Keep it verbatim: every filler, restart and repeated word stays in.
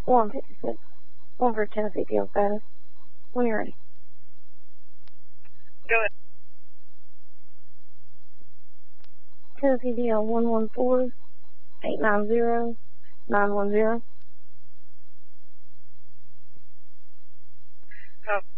one fifty-six. One for Tennessee Field status. When you're ready. Go ahead. Tennessee D L one one four eight nine zero nine one zero. Oh.